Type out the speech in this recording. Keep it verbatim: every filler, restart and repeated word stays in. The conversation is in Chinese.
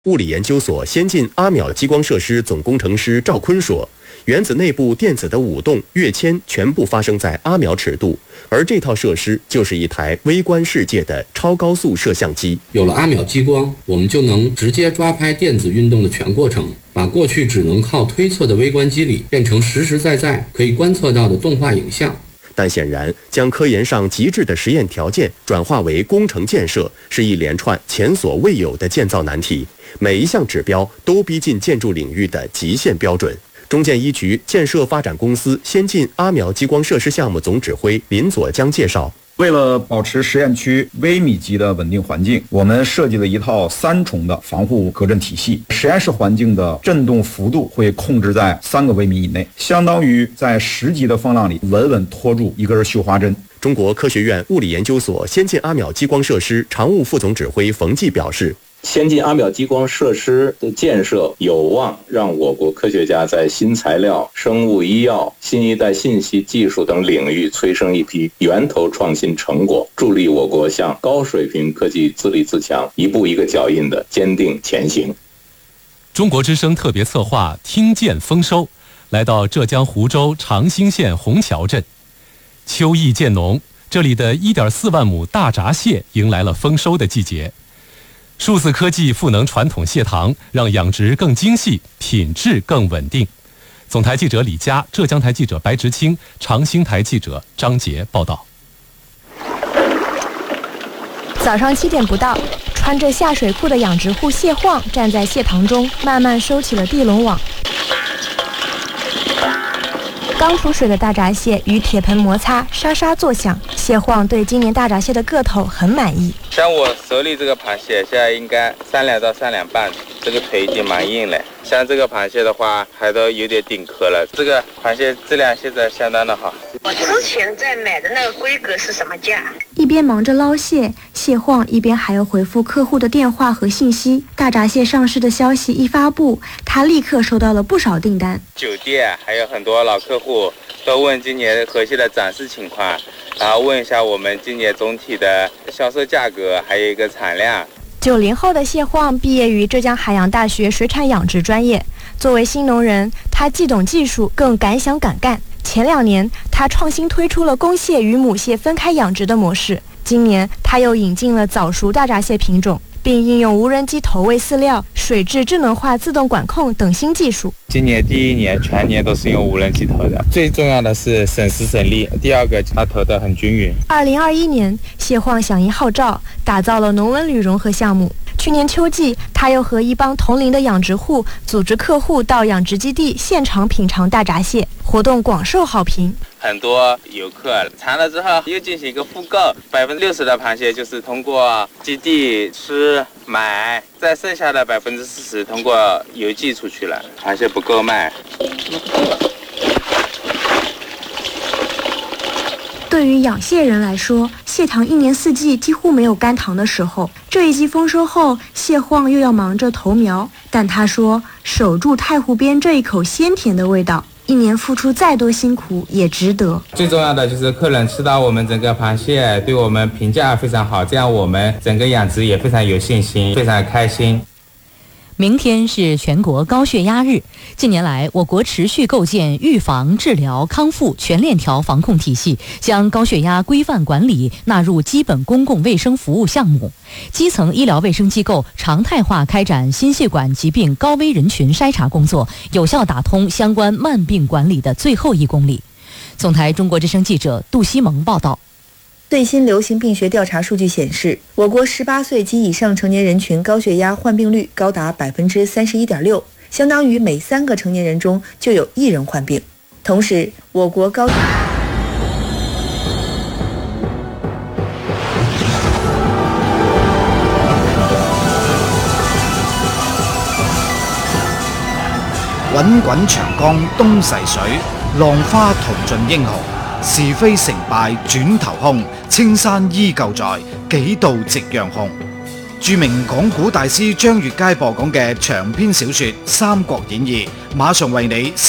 物理研究所先进阿邈激光设施总工程师赵坤说，原子内部电子的舞动、跃迁全部发生在阿邈尺度，而这套设施就是一台微观世界的超高速摄像机。 有了阿邈激光，我们就能直接抓拍电子运动的全过程，把过去只能靠推测的微观机理变成实实在在可以观测到的动画影像。 但显然，将科研上极致的实验条件转化为工程建设，是一连串前所未有的建造难题。每一项指标都逼近建筑领域的极限标准。中建一局建设发展公司先进阿邈激光设施项目总指挥林佐江介绍， 为了保持实验区微米级的稳定环境，我们设计了一套三重的防护隔震体系。实验室环境的震动幅度会控制在三个微米以内，相当于在十级的风浪里稳稳拖住一根绣花针。 中国科学院物理研究所先进阿邈激光设施常务副总指挥冯骥表示， 先进阿邈激光设施的建设有望让我国科学家在新材料、生物医药、新一代信息技术等领域催生一批源头创新成果，助力我国向高水平科技自立自强一步一个脚印的坚定前行。 中国之声特别策划听见丰收，来到浙江湖州长兴县虹桥镇。秋意渐浓，这里的 一点四万亩大闸蟹迎来了丰收的季节。数字科技赋能传统蟹塘，让养殖更精细，品质更稳定。总台记者李佳，浙江台记者白直清，长兴台记者张杰报道。 早上七点不到，穿着下水裤的养殖户谢晃站在蟹塘中，慢慢收起了地笼网。刚出水的大闸蟹与铁盆摩擦，沙沙作响。谢晃对今年大闸蟹的个头很满意。 像我手里这个螃蟹，现在应该三两到三两半，这个腿已经蛮硬了。像这个螃蟹的话，还都有点顶壳了。这个螃蟹质量现在相当的好。 我之前在买的那个规格是什么价？ 一边忙着捞蟹，谢晃一边还要回复客户的电话和信息。大闸蟹上市的消息一发布，他立刻收到了不少订单。 酒店还有很多老客户都问今年河蟹的展示情况，然后问一下我们今年总体的销售价格，还有一个产量。 九零后的谢晃毕业于浙江海洋大学水产养殖专业。作为新农人，他既懂技术，更敢想敢干。前两年，他创新推出了公蟹与母蟹分开养殖的模式。今年，他又引进了早熟大闸蟹品种，并应用无人机投喂饲料、水质智能化自动管控等新技术。 今年第一年全年都是用无人机投的，最重要的是省时省力，第二个它投得很均匀。 二零二一年，谢晃响应号召，打造了农文旅融合项目。去年秋季，他又和一帮同龄的养殖户组织客户到养殖基地现场品尝大闸蟹，活动广受好评。 很多游客尝了之后又进行一个复购，百分之六十的螃蟹就是通过基地吃买，再剩下的百分之四十通过邮寄出去了，螃蟹不够卖。 对于养蟹人来说，蟹塘一年四季几乎没有干塘的时候。这一季丰收后，谢晃又要忙着投苗，但他说，守住太湖边这一口鲜甜的味道，一年付出再多辛苦也值得。 最重要的就是客人吃到我们整个螃蟹，对我们评价非常好，这样我们整个养殖也非常有信心，非常开心。 明天是全国高血压日。近年来，我国持续构建预防、治疗、康复全链条防控体系，将高血压规范管理纳入基本公共卫生服务项目。基层医疗卫生机构常态化开展心血管疾病高危人群筛查工作，有效打通相关慢病管理的最后一公里。总台中国之声记者杜西蒙报道。 最新流行病学调查数据显示，我国十八岁及以上成年人群高血压患病率高达百分之三十一点六，相当于每三个成年人中就有一人患病。同时，我国高滾滾長江東逝水，浪花淘盡英雄。是非成敗轉頭空，青山依舊在，幾度夕陽紅。著名講古大師張悅楷播講嘅長篇小說《三國演義》，馬上為你